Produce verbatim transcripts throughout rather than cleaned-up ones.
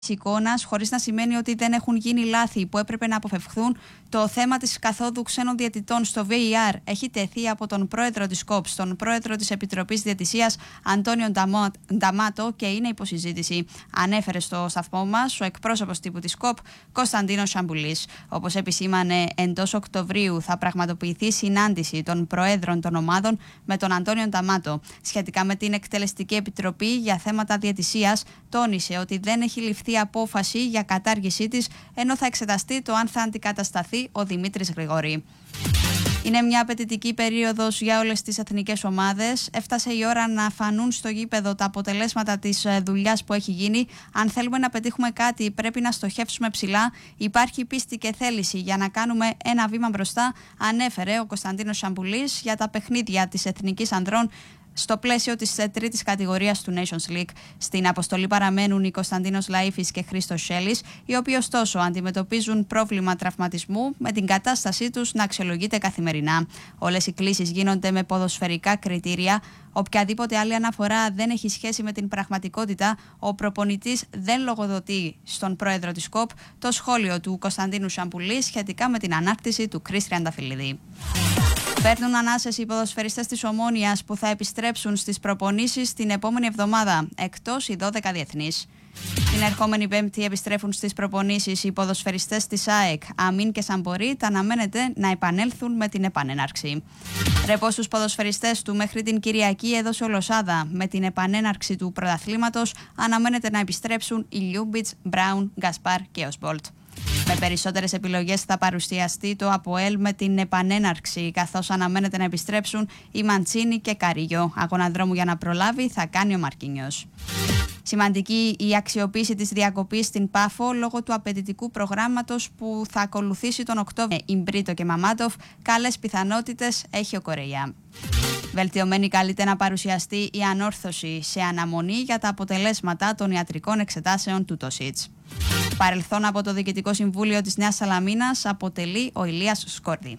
εικόνας, χωρίς να σημαίνει ότι δεν έχουν γίνει λάθη που έπρεπε να αποφευχθούν. Το θέμα της καθόδου ξένων διαιτητών στο βι έι αρ έχει τεθεί από τον πρόεδρο της ΚΟΠ στον πρόεδρο της Επιτροπής Διαιτησίας Αντώνιο Νταμάτο και είναι υποσυζήτηση. Ανέφερε στο σταθμό μας ο εκπρόσωπος τύπου της ΚΟΠ Κωνσταντίνος Σαμπουλής. Όπως επισήμανε, εντός Οκτωβρίου θα πραγματοποιηθεί συνάντηση των προέδρων των ομάδων με τον Αντώνιο Νταμάτο. Σχετικά με την Εκτελεστική Επιτροπή για θέματα διαιτησίας, τόνισε ότι δεν έχει ληφθεί απόφαση για κατάργησή της, ενώ θα εξεταστεί το αν θα αντικατασταθεί ο Δημήτρης Γρηγόρη. Είναι μια απαιτητική περίοδος για όλες τις εθνικές ομάδες. Έφτασε η ώρα να φανούν στο γήπεδο τα αποτελέσματα της δουλειάς που έχει γίνει. Αν θέλουμε να πετύχουμε κάτι, πρέπει να στοχεύσουμε ψηλά. Υπάρχει πίστη και θέληση για να κάνουμε ένα βήμα μπροστά, ανέφερε ο Κωνσταντίνος Σαμπουλής για τα παιχνίδια της Εθνικής Ανδρών στο πλαίσιο της τρίτης κατηγορίας του Nations League. Στην αποστολή παραμένουν οι Κωνσταντίνος Λαΐφης και Χρήστος Σέλης, οι οποίοι ωστόσο αντιμετωπίζουν πρόβλημα τραυματισμού, με την κατάστασή τους να αξιολογείται καθημερινά. Όλες οι κλήσεις γίνονται με ποδοσφαιρικά κριτήρια. Οποιαδήποτε άλλη αναφορά δεν έχει σχέση με την πραγματικότητα. Ο προπονητής δεν λογοδοτεί στον πρόεδρο της ΚΟΠ. Το σχόλιο του Κωνσταντίνου Σαμπουλή σχετικά με την ανάρτηση του Κρίς Τριανταφυλλίδη. Παίρνουν ανάσες οι ποδοσφαιριστές της Ομόνοιας που θα επιστρέψουν στις προπονήσεις την επόμενη εβδομάδα, εκτός οι δώδεκα διεθνείς. Την ερχόμενη Πέμπτη επιστρέφουν στις προπονήσεις οι ποδοσφαιριστές της ΑΕΚ. Αμίν και Σαμπορίτ αναμένεται να επανέλθουν με την επανέναρξη. Ρεπό στους ποδοσφαιριστές του μέχρι την Κυριακή έδωσε ο Λοσάδα. Με την επανέναρξη του πρωταθλήματος αναμένεται να επιστρέψουν οι Λιούμπιτς, Μπράουν, Γκασπάρ και Οσμπόλτ. Με περισσότερες επιλογές θα παρουσιαστεί το ΑΠΟΕΛ με την επανέναρξη, καθώς αναμένεται να επιστρέψουν οι Μαντσίνη και Καρίγιο. Αγώνα δρόμου για να προλάβει θα κάνει ο Μαρκίνιος. Σημαντική η αξιοποίηση της διακοπής στην Πάφο λόγω του απαιτητικού προγράμματος που θα ακολουθήσει τον Οκτώβριο. Ιμπρίτο και Μαμάτοφ, καλές πιθανότητες έχει ο Κορεϊά. Βελτιωμένη καλείται να παρουσιαστεί η ανόρθωση σε αναμονή για τα αποτελέσματα των ιατρικών εξετάσεων του Τόσιτς. Παρελθόν από το Διοικητικό Συμβούλιο της Νέας Σαλαμίνας αποτελεί ο Ηλίας Σκόρδη.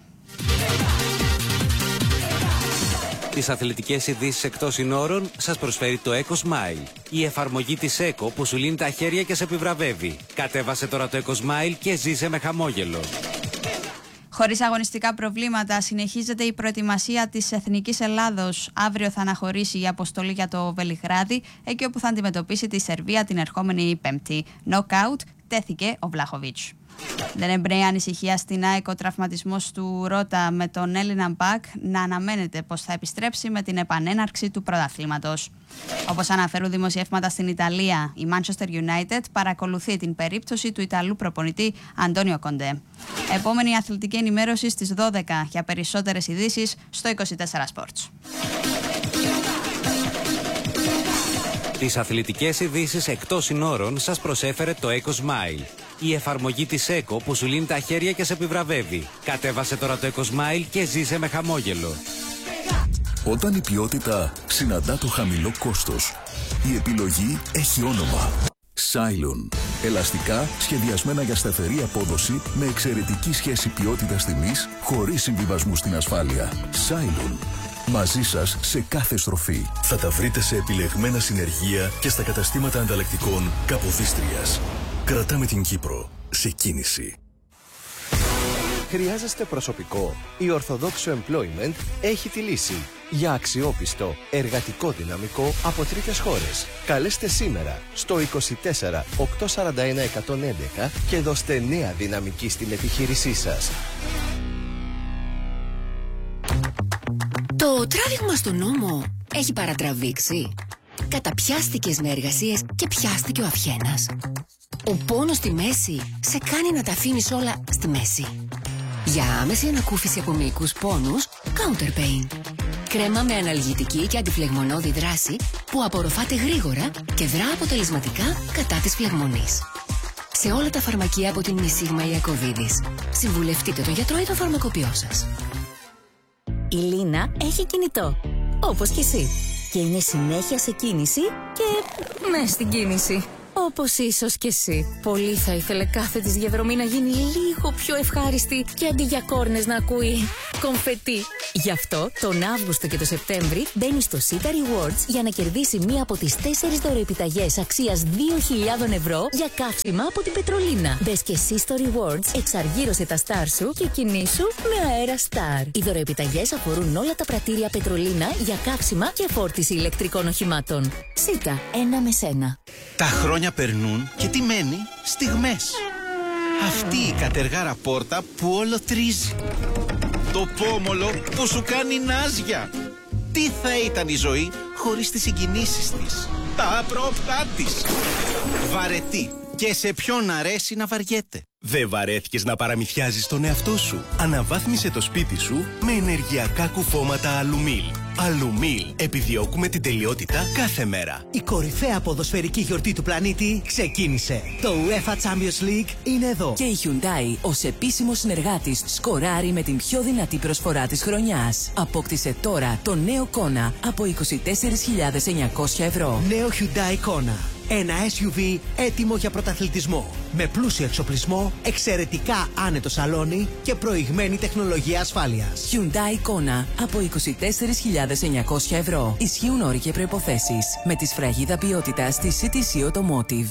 Τις αθλητικές ειδήσεις εκτός συνόρων σας προσφέρει το EcoSmile, η εφαρμογή της ΕΚΟ που σου λύνει τα χέρια και σε επιβραβεύει. Κατέβασε τώρα το EcoSmile και ζήσε με χαμόγελο. Χωρίς αγωνιστικά προβλήματα συνεχίζεται η προετοιμασία της Εθνικής Ελλάδος. Αύριο θα αναχωρήσει η αποστολή για το Βελιγράδι, εκεί όπου θα αντιμετωπίσει τη Σερβία την ερχόμενη Πέμπτη. Νοκάουτ τέθηκε ο Βλάχοβιτς. Δεν εμπνέει ανησυχία στην ΑΕΚ ο τραυματισμός του Ρότα, με τον Έλληνα μπακ να αναμένεται πως θα επιστρέψει με την επανέναρξη του πρωταθλήματος. Όπως αναφέρουν δημοσιεύματα στην Ιταλία, η Manchester United παρακολουθεί την περίπτωση του Ιταλού προπονητή Αντώνιο Κοντέ. Επόμενη αθλητική ενημέρωση στις δώδεκα. Για περισσότερες ειδήσεις στο είκοσι τέσσερα Sports. Τις αθλητικές ειδήσεις εκτός συνόρων σας προσέφερε το EcoSmile, η εφαρμογή της ΕΚΟ που σου λύνει τα χέρια και σε επιβραβεύει. Κατέβασε τώρα το EcoSmile και ζήσε με χαμόγελο. Όταν η ποιότητα συναντά το χαμηλό κόστος, η επιλογή έχει όνομα. Cylon. Ελαστικά σχεδιασμένα για σταθερή απόδοση με εξαιρετική σχέση ποιότητας-τιμής, χωρίς συμβιβασμού στην ασφάλεια. Cylon. Μαζί σας σε κάθε στροφή. Θα τα βρείτε σε επιλεγμένα συνεργεία και στα καταστήματα ανταλλακτικών Καποδίστριας. Κρατάμε την Κύπρο σε κίνηση. Χρειάζεστε προσωπικό? Η Ορθοδόξο Employment έχει τη λύση. Για αξιόπιστο, εργατικό δυναμικό από τρίτες χώρες. Καλέστε σήμερα στο είκοσι τέσσερα οκτακόσια σαράντα ένα εκατόν έντεκα και δώστε νέα δυναμική στην επιχείρησή σας. Το τράβηγμα στον νόμο έχει παρατραβήξει. Καταπιάστηκες με εργασίες και πιάστηκε ο αυχένας. Ο πόνος στη μέση σε κάνει να τα αφήνεις όλα στη μέση. Για άμεση ανακούφιση από μυϊκούς πόνους, Counter Pain. Κρέμα με αναλγητική και αντιφλεγμονώδη δράση που απορροφάται γρήγορα και δρά αποτελεσματικά κατά της φλεγμονής. Σε όλα τα φαρμακεία από την Μισίγμα Ιακωβίδης. Συμβουλευτείτε τον γιατρό ή τον φαρμακοποιό σας. Η Λίνα έχει κινητό, όπως και εσύ. Και είναι συνέχεια σε κίνηση και μες στην κίνηση. Όπως ίσως και εσύ. Πολύ θα ήθελε κάθε της διαδρομή να γίνει λίγο πιο ευχάριστη και αντί για κόρνες να ακούει κομφετί. Γι' αυτό τον Αύγουστο και το Σεπτέμβρη μπαίνει στο Sita Rewards για να κερδίσει μία από τις τέσσερις δωροεπιταγές αξίας δύο χιλιάδες ευρώ για καύσιμα από την Πετρολίνα. Μπες και εσύ στο Rewards, εξαργύρωσε τα Star σου και κινήσου με αέρα Star. Οι δωροεπιταγές αφορούν όλα τα πρατήρια Πετρολίνα για καύσιμα και φόρτιση ηλεκτρικών οχημάτων. Sita, ένα με σένα. Τα χρόνια περνούν και τι μένει? Στιγμές. Αυτή η κατεργάρα πόρτα που όλο τρίζει. Το πόμολο που σου κάνει νάζια. Τι θα ήταν η ζωή χωρίς τις συγκινήσεις της, τα απρόπτά της. Βαρετή. Και σε ποιον αρέσει να βαριέται. Δεν βαρέθηκες να παραμυθιάζεις τον εαυτό σου? Αναβάθμισε το σπίτι σου με ενεργειακά κουφώματα Αλουμίλ. Αλουμίλ. Επιδιώκουμε την τελειότητα κάθε μέρα. Η κορυφαία ποδοσφαιρική γιορτή του πλανήτη ξεκίνησε. Το UEFA Champions League είναι εδώ. Και η Hyundai ως επίσημος συνεργάτης σκοράρει με την πιο δυνατή προσφορά της χρονιάς. Απόκτησε τώρα το νέο Kona από είκοσι τέσσερις χιλιάδες εννιακόσια ευρώ. Νέο Hyundai Kona. Ένα ες γιου βι έτοιμο για πρωταθλητισμό. Με πλούσιο εξοπλισμό, εξαιρετικά άνετο σαλόνι και προηγμένη τεχνολογία ασφάλειας. Hyundai Kona από είκοσι τέσσερις χιλιάδες εννιακόσια ευρώ. Ισχύουν όροι και προϋποθέσεις. Με τη σφραγίδα ποιότητας της σι τι σι Automotive.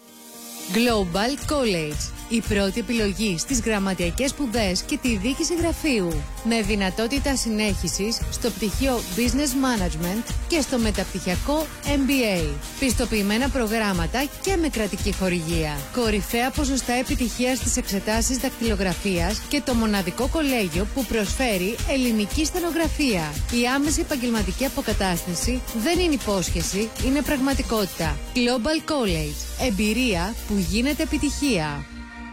Global College. Η πρώτη επιλογή στις γραμματιακές σπουδές και τη διοίκηση γραφείου. Με δυνατότητα συνέχισης στο πτυχίο Business Management και στο μεταπτυχιακό εμ μπι έι. Πιστοποιημένα προγράμματα και με κρατική χορηγία. Κορυφαία ποσοστά επιτυχίας στις εξετάσεις δακτυλογραφίας και το μοναδικό κολέγιο που προσφέρει ελληνική στενογραφία. Η άμεση επαγγελματική αποκατάσταση δεν είναι υπόσχεση, είναι πραγματικότητα. Global College. Εμπειρία που γίνεται επιτυχία.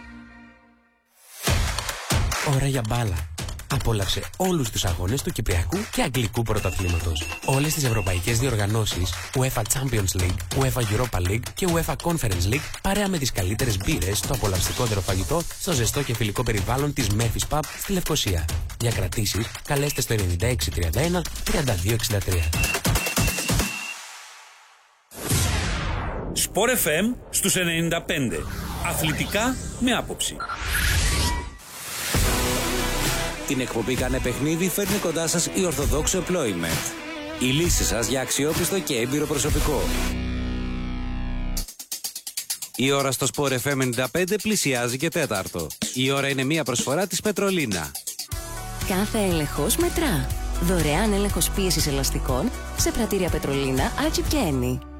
Ώρα για μπάλα. Απόλαυσε όλους τους αγώνες του Κυπριακού και Αγγλικού Πρωταθλήματος. Όλες τις ευρωπαϊκές διοργανώσεις, UEFA Champions League, UEFA Europa League και UEFA Conference League, παρέα με τις καλύτερες μπύρες, το απολαυστικότερο φαγητό, στο ζεστό και φιλικό περιβάλλον της Memphis Pub στη Λευκοσία. Για κρατήσεις, καλέστε στο ενενήντα έξι τριάντα ένα τριάντα δύο εξήντα τρία. Sport εφ εμ στους ενενήντα πέντε. Αθλητικά με άποψη. Την εκπομπή «Κάνε παιχνίδι» φέρνει κοντά σας η Orthodox Employment. Η λύση σας για αξιόπιστο και έμπειρο προσωπικό. Η ώρα στο Sport εφ εμ ενενήντα πέντε πλησιάζει και τέταρτο. Η ώρα είναι μια προσφορά της Πετρολίνα. Κάθε έλεγχος μετρά. Δωρεάν έλεγχος πίεσης ελαστικών σε πρατήρια Πετρολίνα, Άτσιπ και Ένι.